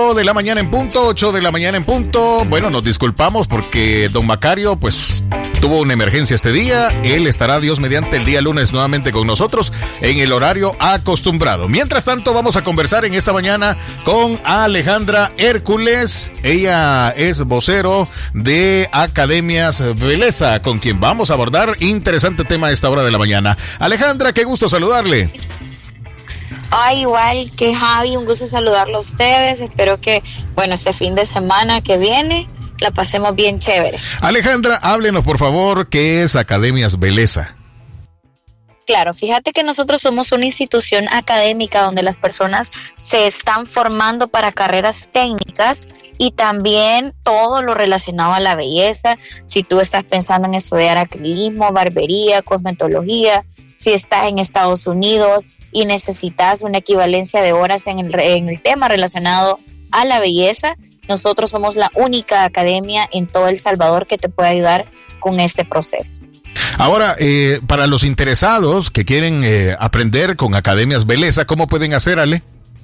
8 de la mañana en punto, 8 de la mañana en punto. Bueno, nos disculpamos porque don Macario, pues, tuvo una emergencia este día. Él estará, Dios mediante, el día lunes nuevamente con nosotros en el horario acostumbrado. Mientras tanto, vamos a conversar en esta mañana con Alejandra Hércules. Ella es vocero de Academias Beleza, con quien vamos a abordar interesante tema a esta hora de la mañana. Alejandra, qué gusto saludarle. Igual que Javi, un gusto saludarlo a ustedes. Espero que, este fin de semana que viene la pasemos bien chévere. Alejandra, háblenos por favor, ¿qué es Academias Beleza? Claro, fíjate que nosotros somos una institución académica donde las personas se están formando para carreras técnicas y también todo lo relacionado a la belleza. Si tú estás pensando en estudiar acrilismo, barbería, cosmetología, si estás en Estados Unidos y necesitas una equivalencia de horas en el tema relacionado a la belleza, nosotros somos la única academia en todo El Salvador que te puede ayudar con este proceso. Ahora, para los interesados que quieren aprender con Academias Beleza, ¿cómo pueden hacer, Ale?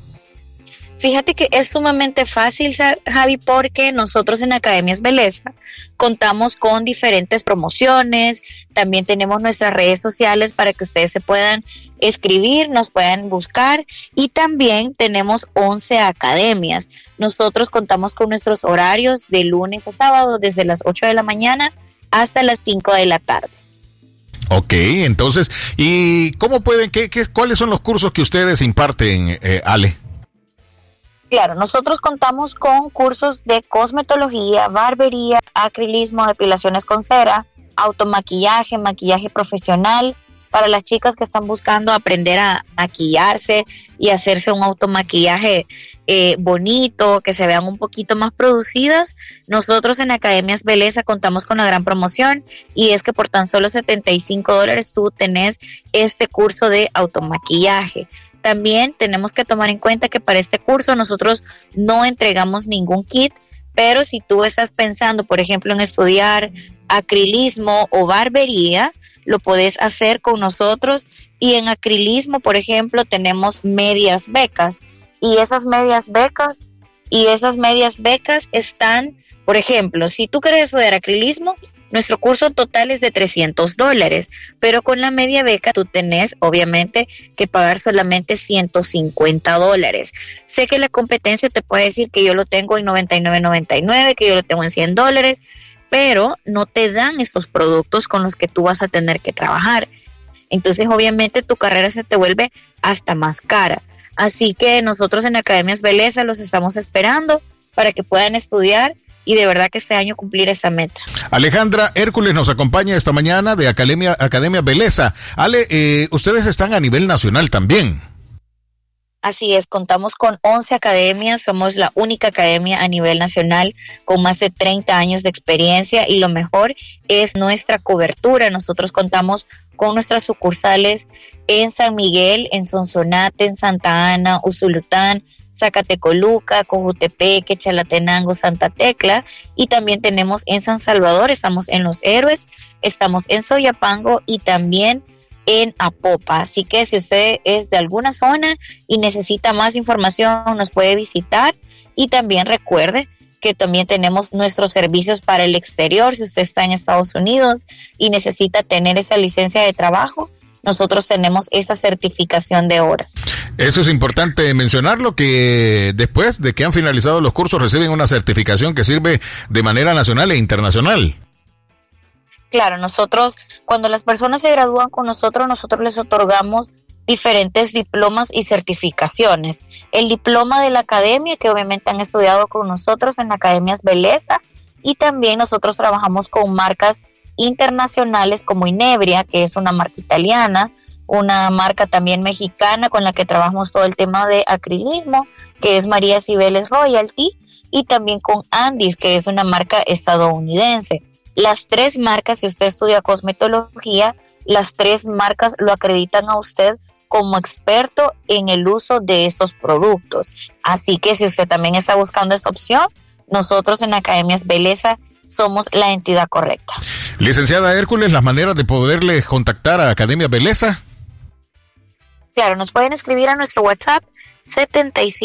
Fíjate que es sumamente fácil, Javi, porque nosotros en Academias Beleza contamos con diferentes promociones, también tenemos nuestras redes sociales para que ustedes se puedan escribir, nos puedan buscar, y también tenemos 11 academias. Nosotros contamos con nuestros horarios de lunes a sábado desde las 8 de la mañana hasta las 5 de la tarde. Ok, entonces, ¿y cómo pueden, cuáles son los cursos que ustedes imparten, Ale? Claro, nosotros contamos con cursos de cosmetología, barbería, acrilismo, depilaciones con cera, automaquillaje, maquillaje profesional, para las chicas que están buscando aprender a maquillarse y hacerse un automaquillaje bonito, que se vean un poquito más producidas. Nosotros en Academias Beleza contamos con la gran promoción, y es que por tan solo $75 tú tenés este curso de automaquillaje. También tenemos que tomar en cuenta que para este curso nosotros no entregamos ningún kit, pero si tú estás pensando, por ejemplo, en estudiar acrilismo o barbería, lo puedes hacer con nosotros. Y en acrilismo, por ejemplo, tenemos medias becas, y esas medias becas están, por ejemplo, si tú quieres estudiar acrilismo, nuestro curso total es de $300, pero con la media beca tú tenés, obviamente, que pagar solamente $150. Sé que la competencia te puede decir que yo lo tengo en $99.99, que yo lo tengo en $100, pero no te dan estos productos con los que tú vas a tener que trabajar. Entonces, obviamente, tu carrera se te vuelve hasta más cara. Así que nosotros en Academias Beleza los estamos esperando para que puedan estudiar y de verdad que este año cumplir esa meta. Alejandra Hércules nos acompaña esta mañana de Academia Beleza. Ale, ustedes están a nivel nacional también. Así es, contamos con 11 academias, somos la única academia a nivel nacional con más de 30 años de experiencia, y lo mejor es nuestra cobertura. Nosotros contamos con nuestras sucursales en San Miguel, en Sonsonate, en Santa Ana, Usulután, Zacatecoluca, Cojutepeque, Chalatenango, Santa Tecla, y también tenemos en San Salvador, estamos en Los Héroes, estamos en Soyapango y también en Apopa. Así que si usted es de alguna zona y necesita más información, nos puede visitar. Y también recuerde que también tenemos nuestros servicios para el exterior. Si usted está en Estados Unidos y necesita tener esa licencia de trabajo, nosotros tenemos esa certificación de horas. Eso es importante mencionarlo, que después de que han finalizado los cursos reciben una certificación que sirve de manera nacional e internacional. Claro, nosotros, cuando las personas se gradúan con nosotros les otorgamos diferentes diplomas y certificaciones. El diploma de la academia, que obviamente han estudiado con nosotros en Academias Beleza, y también nosotros trabajamos con marcas internacionales como Inebria, que es una marca italiana, una marca también mexicana con la que trabajamos todo el tema de acrilismo, que es María Cibeles Royalty, y también con Andis, que es una marca estadounidense. Las tres marcas, si usted estudia cosmetología, las tres marcas lo acreditan a usted como experto en el uso de esos productos. Así que si usted también está buscando esa opción, nosotros en Academias Beleza somos la entidad correcta. Licenciada Hércules, las maneras de poderle contactar a Academia Beleza. Claro, nos pueden escribir a nuestro WhatsApp 75